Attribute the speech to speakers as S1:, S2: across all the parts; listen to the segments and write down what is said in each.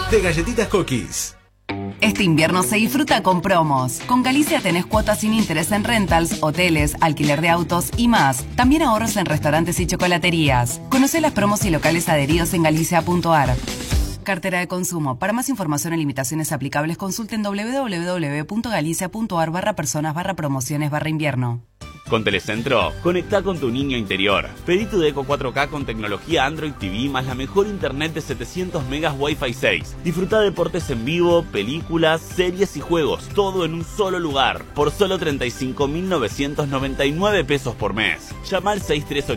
S1: de Galletitas Cookies.
S2: Este invierno se disfruta con promos. Con Galicia tenés cuotas sin interés en rentals, hoteles, alquiler de autos y más. También ahorros en restaurantes y chocolaterías. Conocé las promos y locales adheridos en galicia.ar. Cartera de consumo. Para más información y limitaciones aplicables, consulten www.galicia.ar/personas/promociones/invierno.
S3: Con Telecentro, conectá con tu niño interior. Pedí tu Deco 4K con tecnología Android TV más la mejor internet de 700 megas Wi-Fi 6. Disfruta deportes en vivo, películas, series y juegos, todo en un solo lugar, por solo 35.999 pesos por mes. Llama al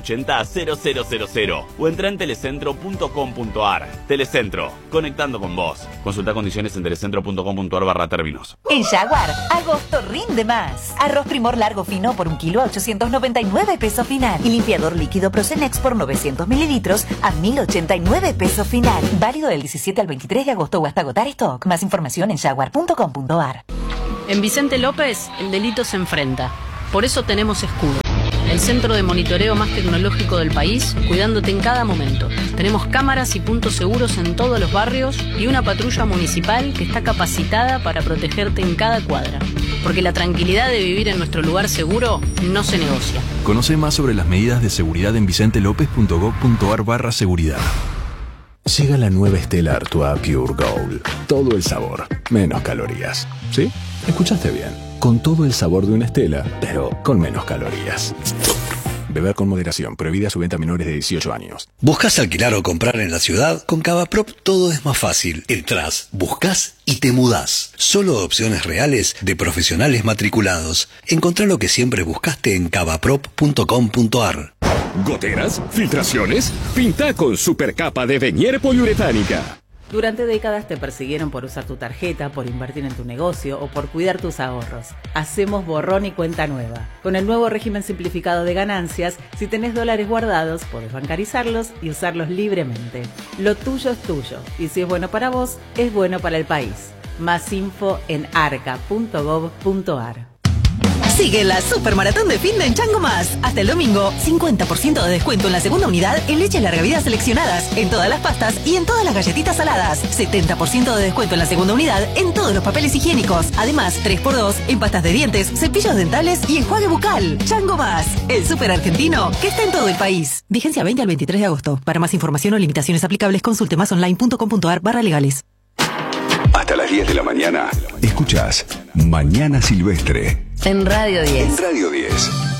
S3: 6380-0000 o entra en telecentro.com.ar. Telecentro, conectando con vos. Consulta condiciones en telecentro.com.ar/términos.
S4: En Jaguar, agosto rinde más. Arroz Primor largo fino por 1 kilo a 899 pesos final. Y limpiador líquido Procenex por 900 mililitros a 1089 pesos final. Válido del 17 al 23 de agosto o hasta agotar stock. Más información en jaguar.com.ar.
S5: En Vicente López, el delito se enfrenta. Por eso tenemos Escudo, el centro de monitoreo más tecnológico del país, cuidándote en cada momento. Tenemos cámaras y puntos seguros en todos los barrios y una patrulla municipal que está capacitada para protegerte en cada cuadra. Porque la tranquilidad de vivir en nuestro lugar seguro no se negocia.
S6: Conoce más sobre las medidas de seguridad en vicentelopez.gov.ar/seguridad. Llega la nueva Stella Artois Pure Gold. Todo el sabor, menos calorías. ¿Sí? Escuchaste bien. Con todo el sabor de una Stella, pero con menos calorías. Beber con moderación. Prohibida su venta a menores de 18 años.
S7: ¿Buscas alquilar o comprar en la ciudad? Con Cavaprop todo es más fácil. Entrás, buscas y te mudás. Solo opciones reales de profesionales matriculados. Encontrá lo que siempre buscaste en cavaprop.com.ar.
S8: ¿Goteras? ¿Filtraciones? Pinta con supercapa de Venier poliuretánica.
S9: Durante décadas te persiguieron por usar tu tarjeta, por invertir en tu negocio o por cuidar tus ahorros. Hacemos borrón y cuenta nueva. Con el nuevo régimen simplificado de ganancias, si tenés dólares guardados, podés bancarizarlos y usarlos libremente. Lo tuyo es tuyo y si es bueno para vos, es bueno para el país. Más info en arca.gov.ar.
S4: Sigue la Supermaratón de Fin de en Chango Más. Hasta el domingo, 50% de descuento en la segunda unidad en leche larga vida seleccionadas, en todas las pastas y en todas las galletitas saladas. 70% de descuento en la segunda unidad en todos los papeles higiénicos. Además, 3x2 en pastas de dientes, cepillos dentales y enjuague bucal. Chango Más, el súper argentino que está en todo el país. Vigencia 20 al 23 de agosto. Para más información o limitaciones aplicables, consulte másonline.com.ar/legales.
S10: Hasta las 10 de la mañana, escuchás Mañana Silvestre.
S2: En Radio 10.
S10: En Radio 10.